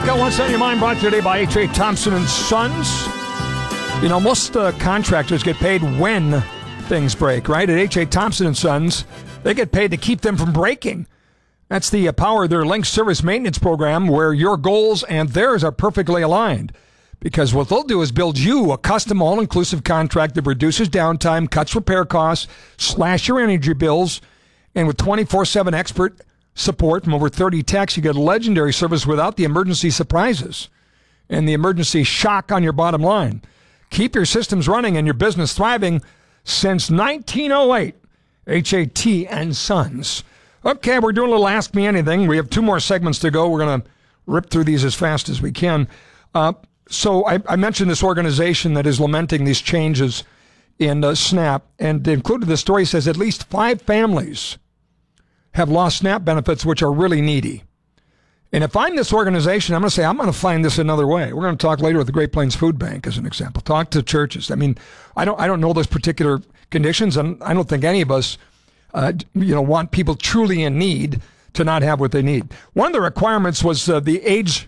Got What's on Your Mind brought to you today by H.A. Thompson & Sons. You know, most contractors get paid when things break, right? At H.A. Thompson & Sons, they get paid to keep them from breaking. That's the power of their Link Service Maintenance Program, where your goals and theirs are perfectly aligned. Because what they'll do is build you a custom all-inclusive contract that reduces downtime, cuts repair costs, slash your energy bills, and with 24/7 expert support from over 30 techs, you get a legendary service without the emergency surprises and the emergency shock on your bottom line. Keep your systems running and your business thriving since 1908. H.A.T. and Sons. Okay, we're doing a little Ask Me Anything. We have 2 more segments to go. We're going to rip through these as fast as we can. So I mentioned this organization that is lamenting these changes in SNAP, and included the story says at least 5 families have lost SNAP benefits, which are really needy. And if I'm this organization, I'm going to say, I'm going to find this another way. We're going to talk later with the Great Plains Food Bank as an example. Talk to churches. I mean, I don't know those particular conditions, and I don't think any of us, want people truly in need to not have what they need. One of the requirements was the age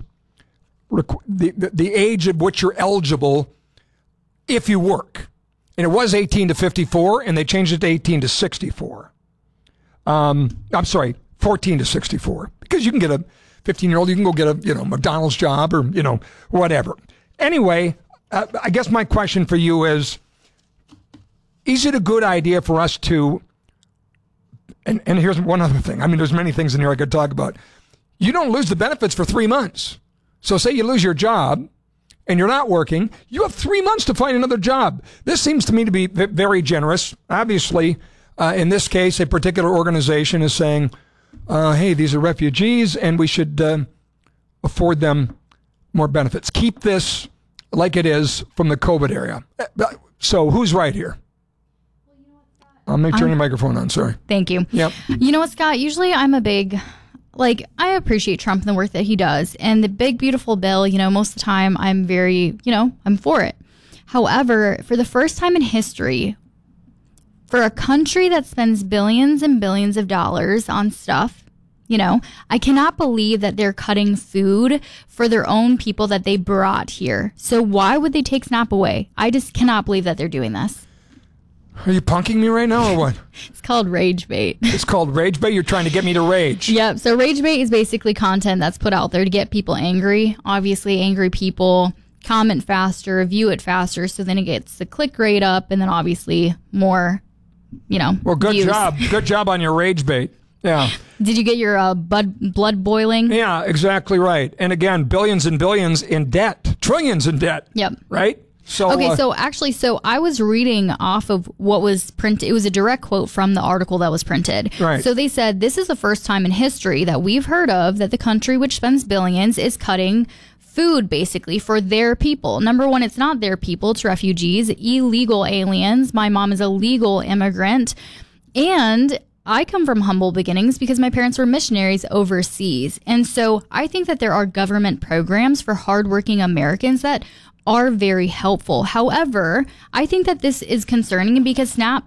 at which you're eligible if you work. And it was 18 to 54, and they changed it to 18 to 64. 14 to 64, because you can get a 15-year-old, you can go get a, McDonald's job or, whatever. Anyway, I guess my question for you is it a good idea for us to, and here's one other thing. I mean, there's many things in here I could talk about. You don't lose the benefits for 3 months. So say you lose your job and you're not working, you have 3 months to find another job. This seems to me to be very generous. Obviously, in this case, a particular organization is saying, hey, these are refugees and we should afford them more benefits. Keep this like it is from the COVID era. So who's right here? Let me turn your microphone on, sorry. Thank you. Yep. You know what, Scott? Usually I'm a big, I appreciate Trump and the work that he does. And the big, beautiful bill, most of the time I'm very, I'm for it. However, for the first time in history, for a country that spends billions and billions of dollars on stuff, I cannot believe that they're cutting food for their own people that they brought here. So why would they take SNAP away? I just cannot believe that they're doing this. Are you punking me right now or what? It's called rage bait. It's called rage bait? You're trying to get me to rage. Yep. So rage bait is basically content that's put out there to get people angry. Obviously, angry people comment faster, view it faster, so then it gets the click rate up, and then obviously more, Well, good views. job. Good job on your rage bait. Yeah. Did you get your blood boiling? Yeah, exactly right. And again, billions and billions in debt. Trillions in debt. Yep. Right? So, okay, so I was reading off of what was printed. It was a direct quote from the article that was printed. Right. So they said, this is the first time in history that we've heard of that the country which spends billions is cutting food basically for their people. Number one, it's not their people, it's refugees, illegal aliens. My mom is a legal immigrant. And I come from humble beginnings because my parents were missionaries overseas. And so I think that there are government programs for hardworking Americans that are very helpful. However, I think that this is concerning because SNAP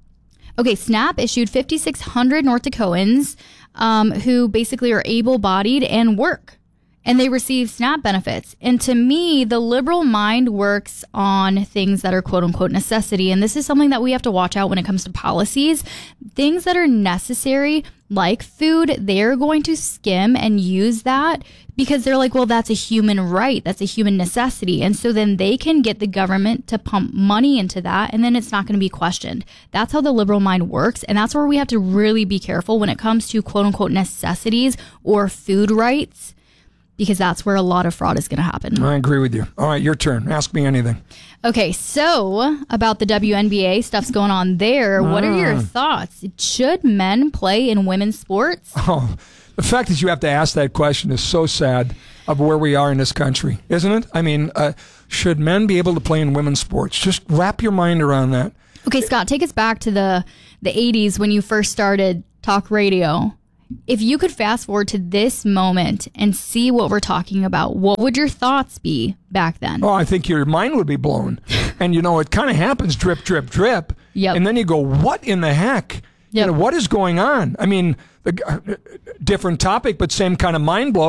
issued 5,600 North Dakotans who basically are able-bodied and work. And they receive SNAP benefits. And to me, the liberal mind works on things that are quote unquote necessity. And this is something that we have to watch out when it comes to policies. Things that are necessary, like food, they're going to skim and use that because they're like, well, that's a human right. That's a human necessity. And so then they can get the government to pump money into that. And then it's not going to be questioned. That's how the liberal mind works. And that's where we have to really be careful when it comes to quote unquote necessities or food rights, because that's where a lot of fraud is going to happen. I agree with you. All right, your turn. Ask me anything. Okay, so about the WNBA, stuff's going on there. What are your thoughts? Should men play in women's sports? Oh, the fact that you have to ask that question is so sad of where we are in this country, isn't it? I mean, should men be able to play in women's sports? Just wrap your mind around that. Okay, Scott, take us back to the 80s when you first started talk radio. If you could fast forward to this moment and see what we're talking about, what would your thoughts be back then? Oh, I think your mind would be blown. And, it kind of happens drip, drip, drip. Yep. And then you go, what in the heck? Yep. What is going on? I mean, different topic, but same kind of mind blow.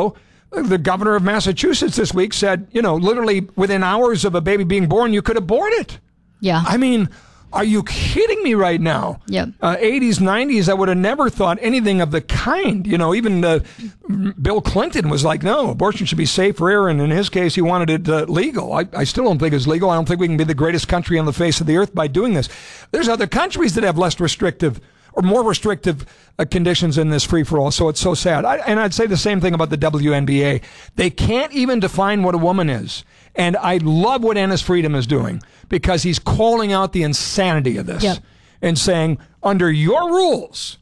The governor of Massachusetts this week said, literally within hours of a baby being born, you could abort it. Yeah. I mean, are you kidding me right now? Yep. 80s, 90s, I would have never thought anything of the kind. Even Bill Clinton was like, no, abortion should be safe, rare, and in his case, he wanted it legal. I still don't think it's legal. I don't think we can be the greatest country on the face of the earth by doing this. There's other countries that have less restrictive or more restrictive conditions in this free-for-all, so it's so sad. And I'd say the same thing about the WNBA. They can't even define what a woman is. And I love what Ennis Freedom is doing, because he's calling out the insanity of this and saying, under your rules,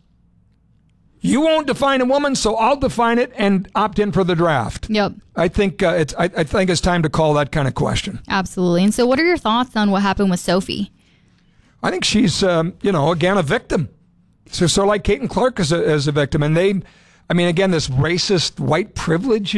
you won't define a woman, so I'll define it and opt in for the draft. Yep. I think it's time to call that kind of question. Absolutely. And so what are your thoughts on what happened with Sophie? I think she's, again, a victim. So like Caitlin Clark as a victim. And again, this racist white privilege,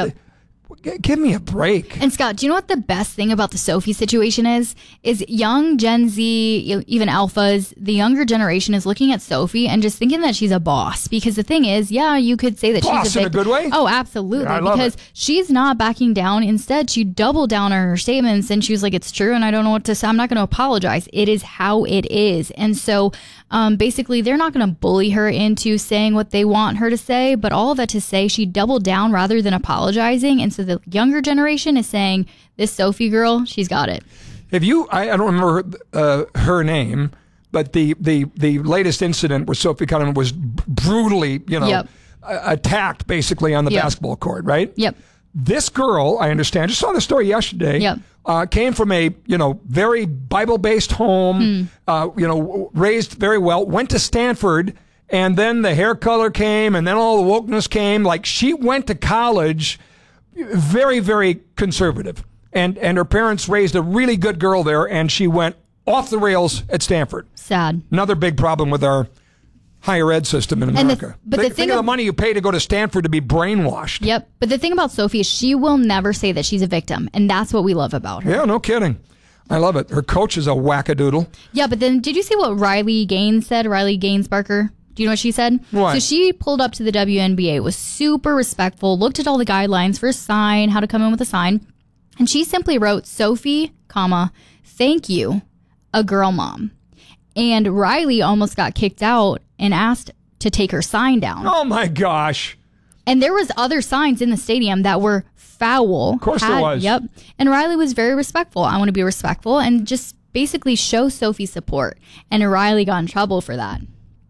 give me a break. And Scott, do you know what the best thing about the Sophie situation is? Is young Gen Z, even alphas, the younger generation is looking at Sophie and just thinking that she's a boss. Because the thing is, you could say that boss she's a victim. In a good way? Oh, absolutely. Yeah, I love because it. she's not backing down. Instead, she doubled down on her statements and she was like, it's true and I don't know what to say. I'm not going to apologize. It is how it is. And so basically, they're not going to bully her into saying what they want her to say. But all of that to say, she doubled down rather than apologizing. And so the younger generation is saying, this Sophie girl, she's got it. If you, I don't remember her name, but the latest incident where Sophie Cunningham was brutally, attacked basically on the basketball court, right? Yep. This girl, I understand, just saw the story yesterday. Yep. Came from a very Bible-based home, raised very well. Went to Stanford, and then the hair color came, and then all the wokeness came. Like, she went to college, very, very conservative, and her parents raised a really good girl there, and she went off the rails at Stanford. Sad. Another big problem with our higher ed system in America. Think of the money you pay to go to Stanford to be brainwashed. Yep. But the thing about Sophie is she will never say that she's a victim. And that's what we love about her. Yeah, no kidding. I love it. Her coach is a wackadoodle. Yeah, but then did you see what Riley Gaines said? Riley Gaines Barker? Do you know what she said? What? So she pulled up to the WNBA, was super respectful, looked at all the guidelines for a sign, how to come in with a sign. And she simply wrote, Sophie, thank you, a girl mom. And Riley almost got kicked out and asked to take her sign down. Oh, my gosh. And there was other signs in the stadium that were foul. Of course there was. Yep. And Riley was very respectful. I want to be respectful and just basically show Sophie support. And Riley got in trouble for that.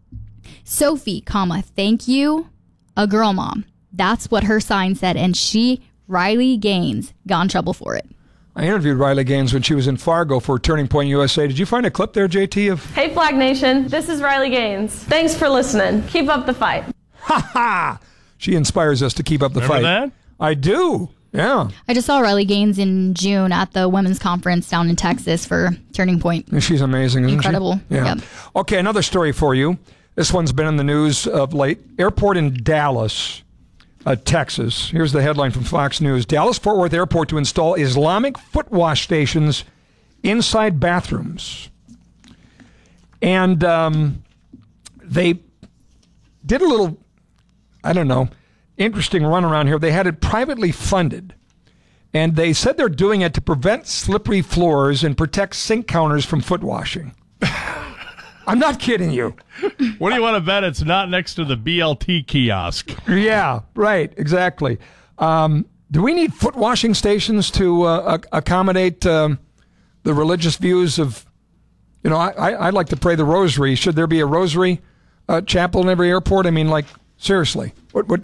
Sophie, thank you, a girl mom. That's what her sign said. And Riley Gaines, got in trouble for it. I interviewed Riley Gaines when she was in Fargo for Turning Point USA. Did you find a clip there, JT? Hey, Flag Nation. This is Riley Gaines. Thanks for listening. Keep up the fight. Ha ha! She inspires us to keep up the fight. Remember that? I do. Yeah. I just saw Riley Gaines in June at the women's conference down in Texas for Turning Point. She's amazing, isn't Incredible. she? Yeah. Yep. Okay, another story for you. This one's been in the news of late. Airport in Dallas, Texas. Here's the headline from Fox News. Dallas-Fort Worth Airport to install Islamic foot wash stations inside bathrooms. And they did a little, interesting run around here. They had it privately funded. And they said they're doing it to prevent slippery floors and protect sink counters from foot washing. I'm not kidding you. What do you want to bet it's not next to the BLT kiosk? Yeah, right, exactly. Do we need foot washing stations to accommodate the religious views of, I'd like to pray the rosary. Should there be a rosary chapel in every airport? I mean, seriously.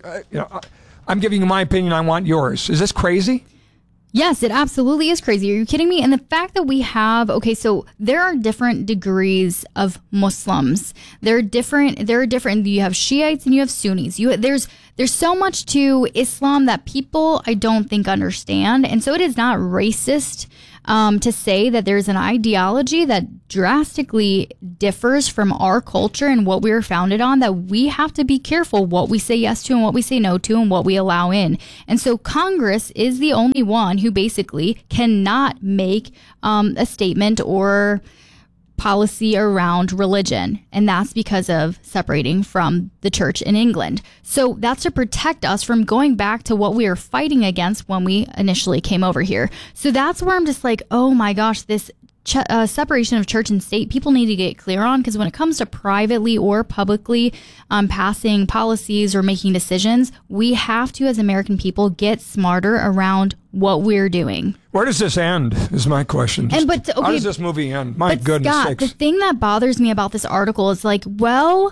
I'm giving you my opinion. I want yours. Is this crazy? Yes, it absolutely is crazy. Are you kidding me? And the fact that we have, so there are different degrees of Muslims. There are different, you have Shiites and you have Sunnis. There's so much to Islam that people, I don't think, understand. And so it is not racist to say that there's an ideology that drastically differs from our culture and what we were founded on, that we have to be careful what we say yes to and what we say no to and what we allow in. And so Congress is the only one who basically cannot make a statement or policy around religion, and that's because of separating from the church in England. So that's to protect us from going back to what we were fighting against when we initially came over here. So that's where I'm just like, oh my gosh, this separation of church and state, people need to get clear on, because when it comes to privately or publicly passing policies or making decisions, we have to, as American people, get smarter around what we're doing. Where does this end, is my question. How does this movie end? My goodness Scott, sakes. the thing that bothers me about this article is like, well,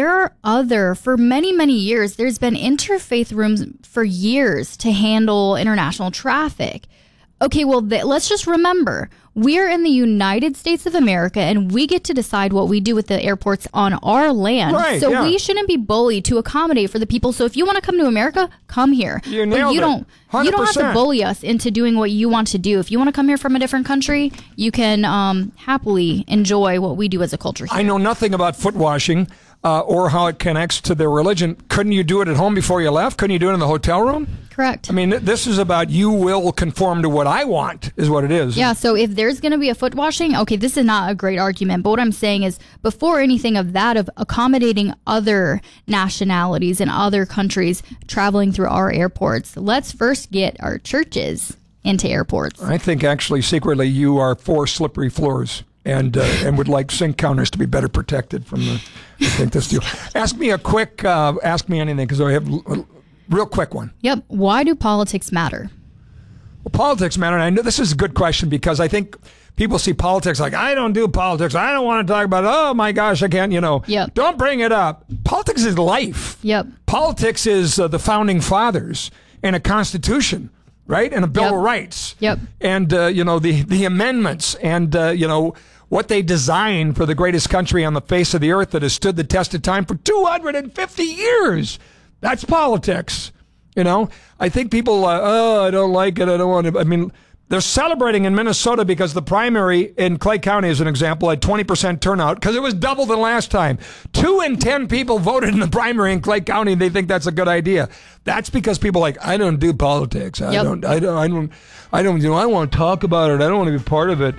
for many, many years, there's been interfaith rooms for years to handle international traffic. Okay, well, let's just remember, we're in the United States of America, and we get to decide what we do with the airports on our land. Right, so yeah. we shouldn't be bullied to accommodate for the people. So if you want to come to America, come here. You nailed you it. don't 100%. You don't have to bully us into doing what you want to do. If you want to come here from a different country, you can happily enjoy what we do as a culture here. I know nothing about foot washing or how it connects to their religion. Couldn't you do it at home before you left? Couldn't you do it in the hotel room? Correct. I mean, this is about you will conform to what I want, is what it is. Yeah, so if there's going to be a foot washing, okay, this is not a great argument, but what I'm saying is, before anything of that, of accommodating other nationalities and other countries traveling through our airports, let's first get our churches into airports. I think actually secretly you are for slippery floors and would like sink counters to be better protected from the. I think this deal. Ask me a quick. Ask me anything, because I have a real quick one. Yep. Why do politics matter? Well, politics matter, and I know this is a good question, because I think people see politics like, I don't do politics. I don't want to talk about it. Oh my gosh, I can't. Yep. Don't bring it up. Politics is life. Yep. Politics is the founding fathers and a constitution. Right? And a Bill of Rights. Yep. And, the amendments and, what they designed for the greatest country on the face of the earth that has stood the test of time for 250 years. That's politics. I think people, I don't like it. I don't want to. I mean, they're celebrating in Minnesota because the primary in Clay County, as an example, had 20% turnout because it was double than last time. 2 in 10 people voted in the primary in Clay County, and they think that's a good idea. That's because people are like, I don't do politics. I don't. I want to talk about it. I don't want to be part of it.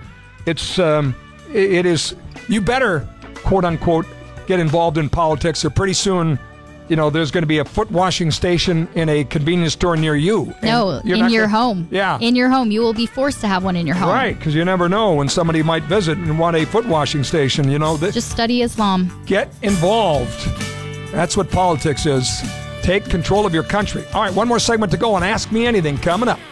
It is. You better, quote unquote, get involved in politics, or pretty soon, there's going to be a foot washing station in a convenience store near you. No, in your home. Yeah. In your home. You will be forced to have one in your home. Right, because you never know when somebody might visit and want a foot washing station. Just study Islam. Get involved. That's what politics is. Take control of your country. All right, one more segment to go on Ask Me Anything coming up.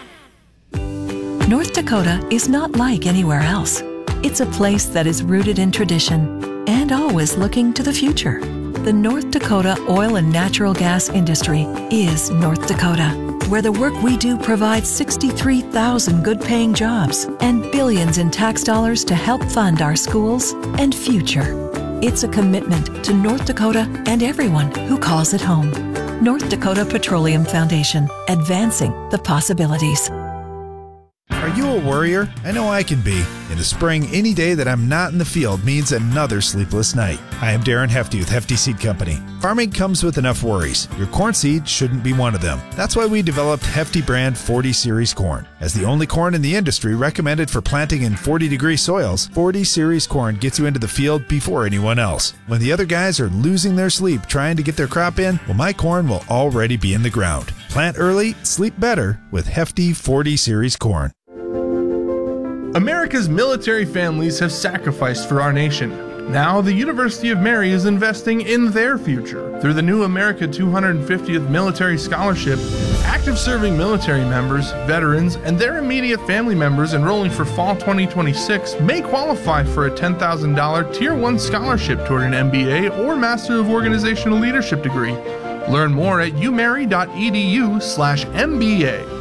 North Dakota is not like anywhere else. It's a place that is rooted in tradition and always looking to the future. The North Dakota oil and natural gas industry is North Dakota, where the work we do provides 63,000 good-paying jobs and billions in tax dollars to help fund our schools and future. It's a commitment to North Dakota and everyone who calls it home. North Dakota Petroleum Foundation, advancing the possibilities. Are you a worrier? I know I can be. In the spring, any day that I'm not in the field means another sleepless night. I am Darren Hefty with Hefty Seed Company. Farming comes with enough worries. Your corn seed shouldn't be one of them. That's why we developed Hefty brand 40 Series corn. As the only corn in the industry recommended for planting in 40-degree soils, 40 Series corn gets you into the field before anyone else. When the other guys are losing their sleep trying to get their crop in, well, my corn will already be in the ground. Plant early, sleep better with Hefty 40 Series corn. America's military families have sacrificed for our nation. Now, the University of Mary is investing in their future. Through the new America 250th Military Scholarship, active serving military members, veterans, and their immediate family members enrolling for fall 2026 may qualify for a $10,000 Tier 1 scholarship toward an MBA or Master of Organizational Leadership degree. Learn more at umary.edu/MBA.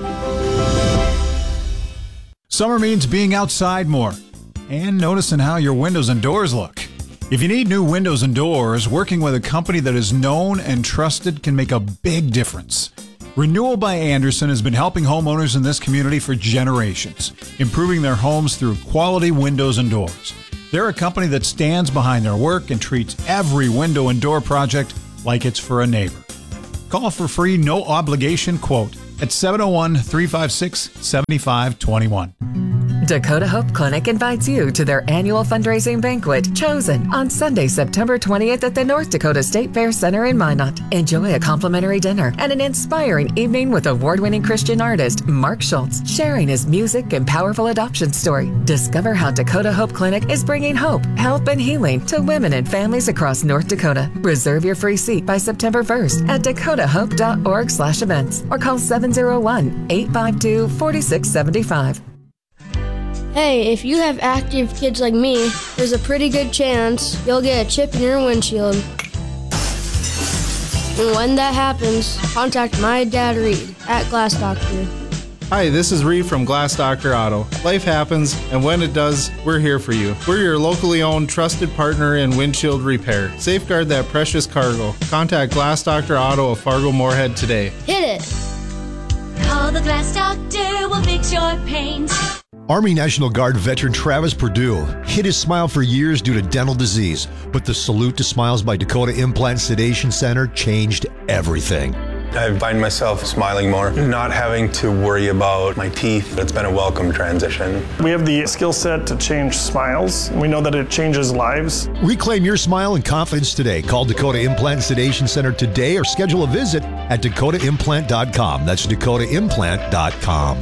Summer means being outside more and noticing how your windows and doors look. If you need new windows and doors, working with a company that is known and trusted can make a big difference. Renewal by Andersen has been helping homeowners in this community for generations, improving their homes through quality windows and doors. They're a company that stands behind their work and treats every window and door project like it's for a neighbor. Call for free, no obligation quote at 701-356-7521. Dakota Hope Clinic invites you to their annual fundraising banquet, Chosen, on Sunday, September 20th at the North Dakota State Fair Center in Minot. Enjoy a complimentary dinner and an inspiring evening with award-winning Christian artist Mark Schultz, sharing his music and powerful adoption story. Discover how Dakota Hope Clinic is bringing hope, help, and healing to women and families across North Dakota. Reserve your free seat by September 1st at dakotahope.org/events or call 701-852-4675. Hey, if you have active kids like me, there's a pretty good chance you'll get a chip in your windshield. And when that happens, contact my dad Reed at Glass Doctor. Hi, this is Reed from Glass Doctor Auto. Life happens, and when it does, we're here for you. We're your locally owned, trusted partner in windshield repair. Safeguard that precious cargo. Contact Glass Doctor Auto of Fargo-Moorhead today. Hit it! Call the Glass Doctor, we'll fix your paint. Army National Guard veteran Travis Perdue hid his smile for years due to dental disease, but the Salute to Smiles by Dakota Implant Sedation Center changed everything. I find myself smiling more, not having to worry about my teeth. It's been a welcome transition. We have the skill set to change smiles. We know that it changes lives. Reclaim your smile and confidence today. Call Dakota Implant Sedation Center today or schedule a visit at dakotaimplant.com. That's dakotaimplant.com.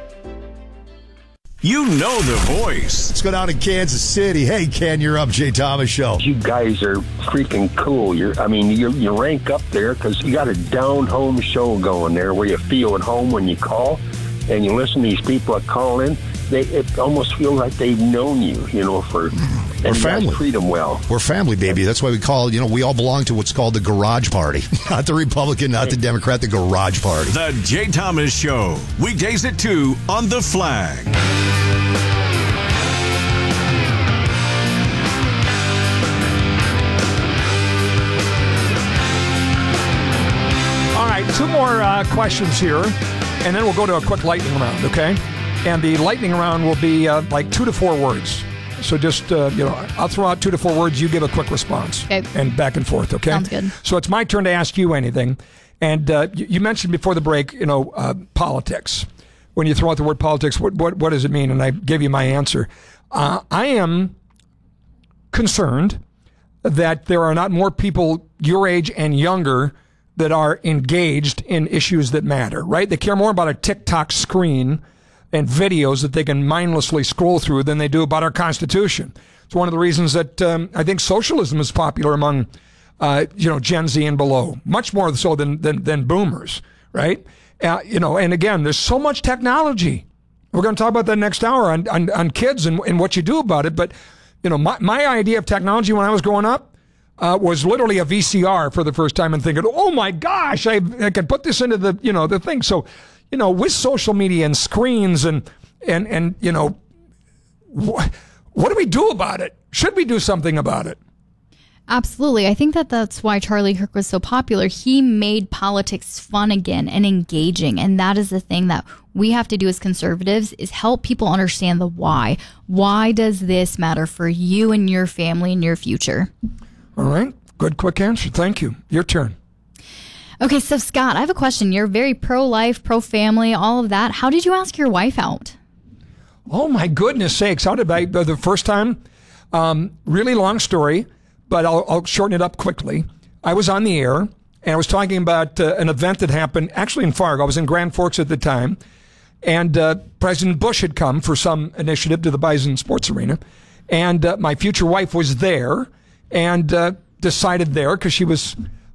You know the voice. Let's go down to Kansas City. Hey, Ken, you're up. Jay Thomas Show. You guys are freaking cool. You rank up there because you got a down-home show going there where you feel at home when you call and you listen to these people that call in. It almost feels like they've known you, for... We're family. Treat them well. We're family, baby. That's why we call, we all belong to what's called the Garage Party. Not the Republican, not the Democrat, the Garage Party. The Jay Thomas Show. Weekdays at 2 on The Flag. All right, two more questions here, and then we'll go to a quick lightning round, okay? And the lightning round will be like 2 to 4 words. So just, I'll throw out 2 to 4 words. You give a quick response. Okay. And back and forth, okay? Sounds good. So it's my turn to ask you anything. And you mentioned before the break, politics. When you throw out the word politics, what does it mean? And I gave you my answer. I am concerned that there are not more people your age and younger that are engaged in issues that matter, right? They care more about a TikTok screen and videos that they can mindlessly scroll through than they do about our Constitution. It's one of the reasons that I think socialism is popular among, Gen Z and below, much more so than boomers, right? And again, there's so much technology. We're going to talk about that next hour on kids and what you do about it. But, my idea of technology when I was growing up was literally a VCR for the first time and thinking, oh my gosh, I can put this into the thing. So, with social media and screens and what do we do about it? Should we do something about it? Absolutely. I think that's why Charlie Kirk was so popular. He made politics fun again and engaging. And that is the thing that we have to do as conservatives is help people understand the why. Why does this matter for you and your family and your future? All right. Good, quick answer. Thank you. Your turn. Okay, so Scott, I have a question. You're very pro-life, pro-family, all of that. How did you ask your wife out? Oh, my goodness sakes. How did I, the first time? Really long story, but I'll shorten it up quickly. I was on the air, and I was talking about an event that happened actually in Fargo. I was in Grand Forks at the time, and President Bush had come for some initiative to the Bison Sports Arena, and my future wife was there and decided there because she was...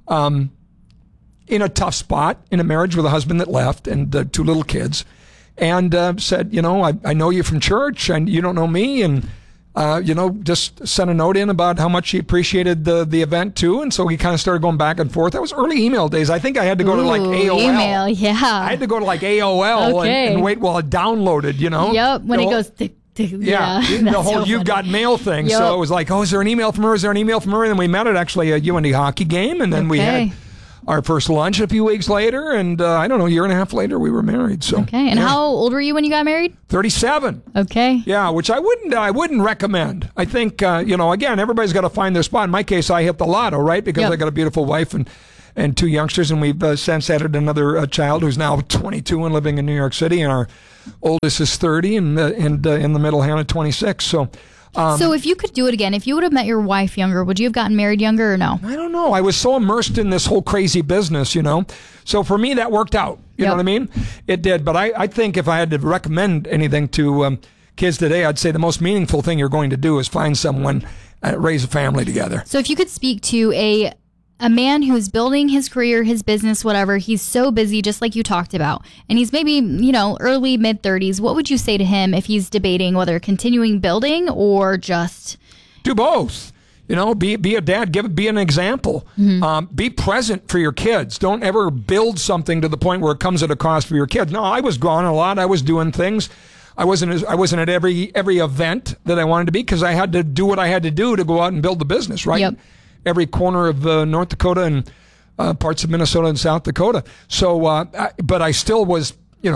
in a tough spot in a marriage with a husband that left and 2 little kids, and said, I know you from church and you don't know me, and just sent a note in about how much she appreciated the event too. And so we kind of started going back and forth. That was early email days. I think I had to go to like AOL. Email, yeah. I had to go to like AOL and wait while it downloaded, Yep, when it goes... the whole "you got mail" thing. Yep. So it was like, oh, is there an email from her? Is there an email from her? And then we met at actually a UND hockey game, and then we had our first lunch a few weeks later, and I don't know, a year and a half later, we were married. So okay. And how old were you when you got married? 37. Okay. Yeah, which I wouldn't recommend. I think again, everybody's got to find their spot. In my case, I hit the lotto, right? Because I got a beautiful wife and 2 youngsters, and we've since added another child who's now 22 and living in New York City, and our oldest is 30, and in the middle, Hannah, 26. So if you could do it again, if you would have met your wife younger, would you have gotten married younger or no? I don't know. I was so immersed in this whole crazy business, So for me, that worked out. You know what I mean? It did. But I think if I had to recommend anything to kids today, I'd say the most meaningful thing you're going to do is find someone, raise a family together. So if you could speak to a man who's building his career, his business, whatever, he's so busy, just like you talked about, and he's maybe, early, mid-30s, what would you say to him if he's debating whether continuing building or just... Do both. Be a dad, be an example. Be present for your kids. Don't ever build something to the point where it comes at a cost for your kids. No, I was gone a lot. I was doing things. I wasn't at every event that I wanted to be because I had to do what I had to do to go out and build the business, right? Yep. Every corner of North Dakota and parts of Minnesota and South Dakota. So, but I still was,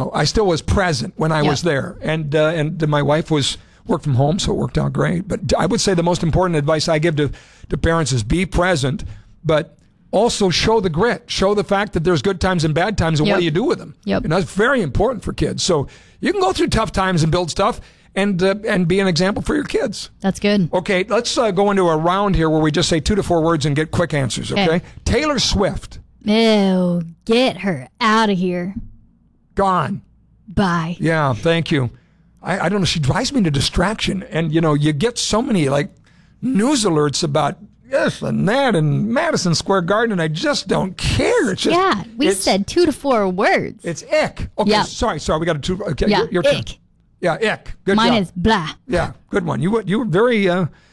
present when I was there, and my wife worked from home, so it worked out great. But I would say the most important advice I give to parents is be present, but also show the grit, show the fact that there's good times and bad times, and what do you do with them? Yep. And that's very important for kids. So you can go through tough times and build stuff. And be an example for your kids. That's good. Okay, let's go into a round here where we just say 2 to 4 words and get quick answers, okay? Taylor Swift. Ew, get her out of here. Gone. Bye. Yeah, thank you. I don't know, she drives me to distraction. And, you get so many, news alerts about this and that and Madison Square Garden, and I just don't care. It's just, we said 2 to 4 words. It's ick. Okay, sorry, we got a 2. Okay, your turn. Ick. Yeah, ick. Good Mine job. is blah. Yeah, good one. You were very,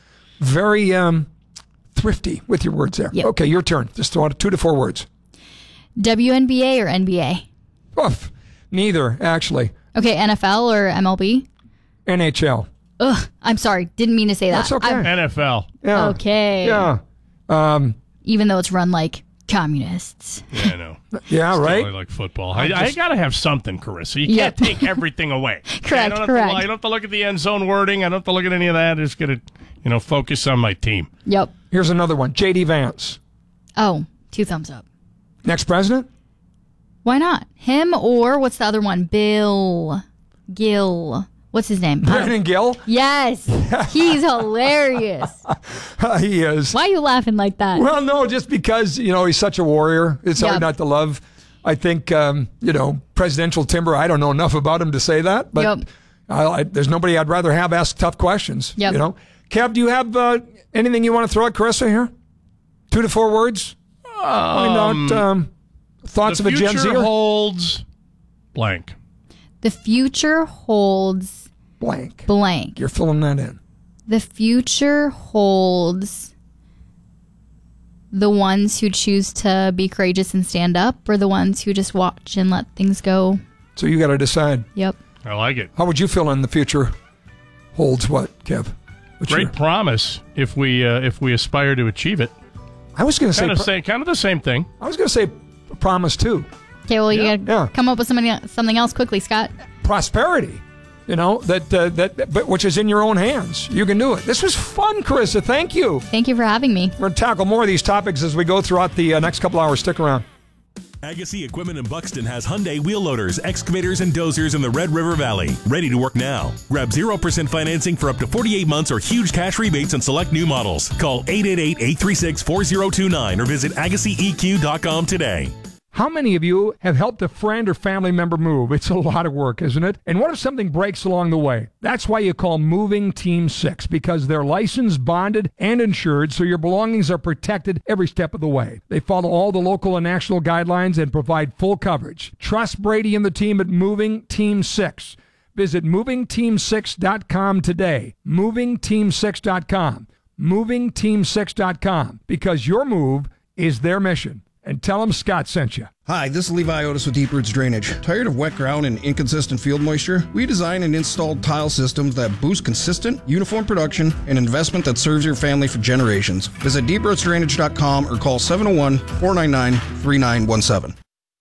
very thrifty with your words there. Yep. Okay, your turn. Just 2 to 4 words. WNBA or NBA? Oof, neither, actually. Okay, NFL or MLB? NHL. Ugh, I'm sorry. Didn't mean to say that. That's okay. NFL. Yeah. Okay. Yeah. Even though it's run like communists. Yeah, I know. Yeah, Still right? I like football. I got to have something, Carissa. You can't take everything away. Correct. I don't have to look at the end zone wording. I don't have to look at any of that. I just got to, focus on my team. Yep. Here's another one. J.D. Vance. Oh, 2 thumbs up. Next president? Why not? Him or what's the other one? Gill. What's his name? Brandon Gill? Yes. He's hilarious. He is. Why are you laughing like that? Well, no, just because, he's such a warrior. It's hard not to love. I think, presidential timber, I don't know enough about him to say that. But there's nobody I'd rather have ask tough questions. Yep. Kev, do you have anything you want to throw at Carissa here? 2 to 4 words? Why not thoughts of a Gen Zer? The future holds blank. The future holds... Blank. You're filling that in. The future holds the ones who choose to be courageous and stand up, or the ones who just watch and let things go. So you got to decide. Yep. I like it. How would you fill in the future holds what, Kev? Great promise if we aspire to achieve it. I was going to say kind of the same thing. I was going to say promise too. Okay, well, you got to come up with something else quickly, Scott. Prosperity. But which is in your own hands. You can do it. This was fun, Carissa. Thank you. Thank you for having me. We're going to tackle more of these topics as we go throughout the next couple hours. Stick around. Agassi Equipment in Buxton has Hyundai wheel loaders, excavators, and dozers in the Red River Valley. Ready to work now. Grab 0% financing for up to 48 months or huge cash rebates on select new models. Call 888-836-4029 or visit AgassiEQ.com today. How many of you have helped a friend or family member move? It's a lot of work, isn't it? And what if something breaks along the way? That's why you call Moving Team 6, because they're licensed, bonded, and insured, so your belongings are protected every step of the way. They follow all the local and national guidelines and provide full coverage. Trust Brady and the team at Moving Team 6. Visit MovingTeam6.com today. MovingTeam6.com. MovingTeam6.com, because your move is their mission. And tell them Scott sent you. Hi, this is Levi Otis with Deep Roots Drainage. Tired of wet ground and inconsistent field moisture? We design and install tile systems that boost consistent, uniform production and investment that serves your family for generations. Visit deeprootsdrainage.com or call 701-499-3917.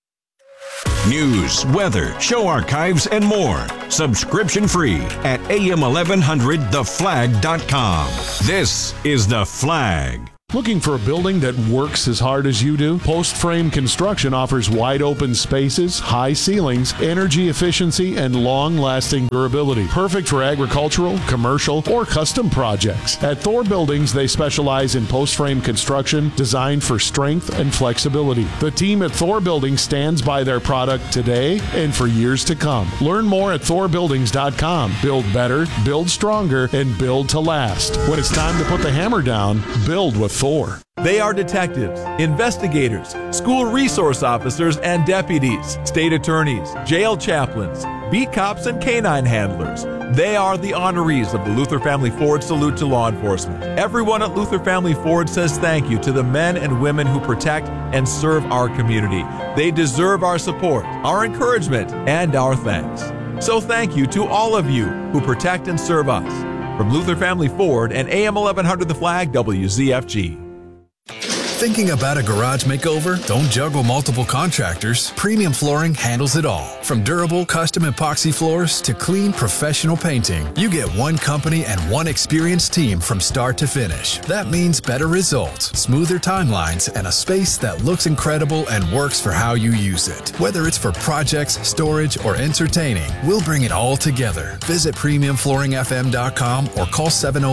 News, weather, show archives, and more. Subscription free at AM1100theflag.com. This is The Flag. Looking for a building that works as hard as you do? Post Frame Construction offers wide open spaces, high ceilings, energy efficiency, and long-lasting durability. Perfect for agricultural, commercial, or custom projects. At Thor Buildings, they specialize in post frame construction designed for strength and flexibility. The team at Thor Buildings stands by their product today and for years to come. Learn more at thorbuildings.com. Build better, build stronger, and build to last. When it's time to put the hammer down, build with Thor. They are detectives, investigators, school resource officers and deputies, state attorneys, jail chaplains, beat cops, and canine handlers. They are the honorees of the Luther Family Ford Salute to Law Enforcement. Everyone at Luther Family Ford says thank you to the men and women who protect and serve our community. They deserve our support, our encouragement, and our thanks. So thank you to all of you who protect and serve us. From Luther Family Ford and AM 1100 The Flag, WZFG. Thinking about a garage makeover? Don't juggle multiple contractors. Premium Flooring handles it all. From durable custom epoxy floors to clean professional painting, you get one company and one experienced team from start to finish. That means better results, smoother timelines, and a space that looks incredible and works for how you use it. Whether it's for projects, storage, or entertaining, we'll bring it all together. Visit PremiumFlooringFM.com or call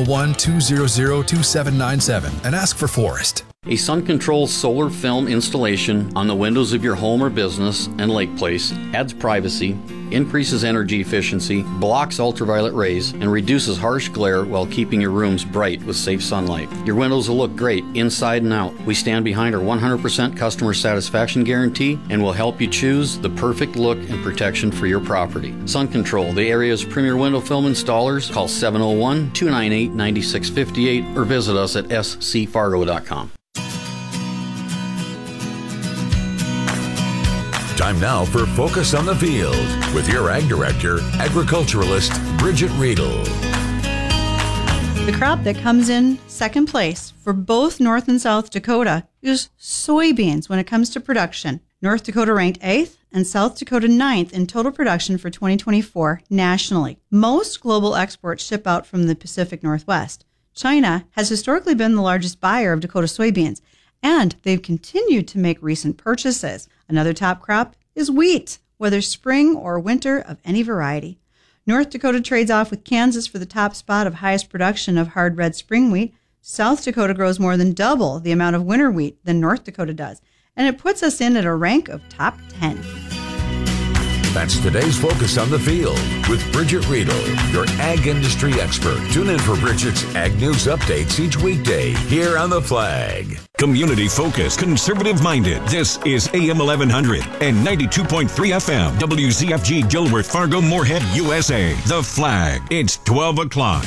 701-200-2797 and ask for Forrest. A Sun Control solar film installation on the windows of your home or business and lake place adds privacy, increases energy efficiency, blocks ultraviolet rays, and reduces harsh glare while keeping your rooms bright with safe sunlight. Your windows will look great inside and out. We stand behind our 100% customer satisfaction guarantee and will help you choose the perfect look and protection for your property. Sun Control, the area's premier window film installers. Call 701-298-9658 or visit us at scfargo.com. Time now for Focus on the Field with your Ag Director, agriculturalist Bridget Riedel. The crop that comes in second place for both North and South Dakota is soybeans when it comes to production. North Dakota ranked 8th and South Dakota 9th in total production for 2024 nationally. Most global exports ship out from the Pacific Northwest. China has historically been the largest buyer of Dakota soybeans, and they've continued to make recent purchases. Another top crop is wheat, whether spring or winter of any variety. North Dakota trades off with Kansas for the top spot of highest production of hard red spring wheat. South Dakota grows more than double the amount of winter wheat than North Dakota does, and it puts us in at a rank of top 10. That's today's Focus on the Field with Bridget Riedel, your ag industry expert. Tune in for Bridget's Ag News updates each weekday here on The Flag. Community focused, conservative minded. This is AM 1100 and 92.3 FM. WZFG Gilbert, Fargo, Moorhead, USA. The Flag. It's 12 o'clock.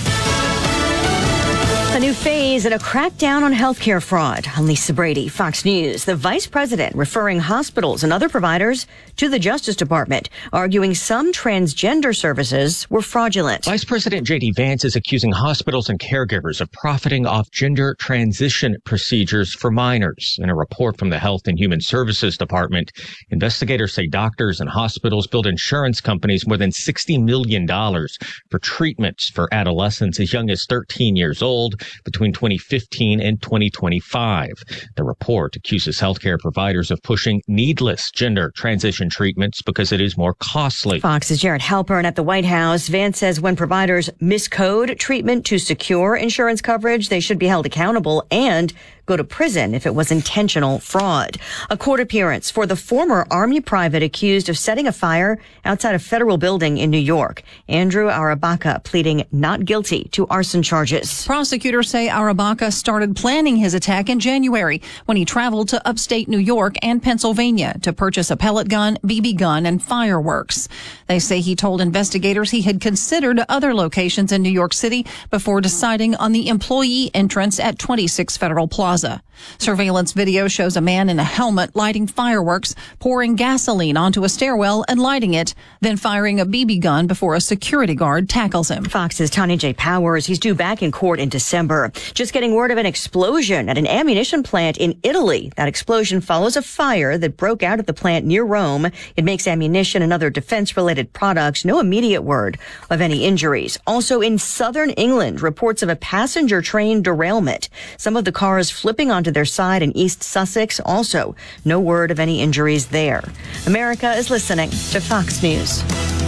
A new phase in a crackdown on healthcare fraud. I'm Lisa Brady, Fox News. The vice president referring hospitals and other providers to the Justice Department, arguing some transgender services were fraudulent. Vice President J.D. Vance is accusing hospitals and caregivers of profiting off gender transition procedures for minors. In a report from the Health and Human Services Department, investigators say doctors and hospitals billed insurance companies more than $60 million for treatments for adolescents as young as 13 years old between 2015 and 2025. The report accuses healthcare providers of pushing needless gender transition treatments because it is more costly. Fox's Jared Halpern at the White House. Vance says when providers miscode treatment to secure insurance coverage, they should be held accountable and go to prison if it was intentional fraud. A court appearance for the former Army private accused of setting a fire outside a federal building in New York. Andrew Arabaka pleading not guilty to arson charges. Prosecutors say Arabaka started planning his attack in January when he traveled to upstate New York and Pennsylvania to purchase a pellet gun, BB gun, and fireworks. They say he told investigators he had considered other locations in New York City before deciding on the employee entrance at 26 Federal Plaza. Surveillance video shows a man in a helmet lighting fireworks, pouring gasoline onto a stairwell and lighting it, then firing a BB gun before a security guard tackles him. Fox's Tanya J. Powers, he's due back in court in December. Just getting word of an explosion at an ammunition plant in Italy. That explosion follows a fire that broke out at the plant near Rome. It makes ammunition and other defense-related products. No immediate word of any injuries. Also in southern England, reports of a passenger train derailment. Some of the cars flipping onto their side in East Sussex. Also, no word of any injuries there. America is listening to Fox News.